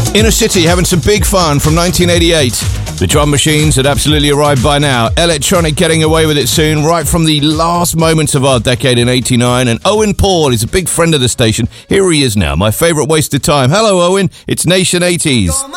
Inner City having some big fun from 1988. The drum machines had absolutely arrived by now. Electronic getting away with it soon, right from the last moments of our decade in 89. And Owen Paul is a big friend of the station. Here he is now, my favourite waste of time. Hello, Owen. It's Nation 80s.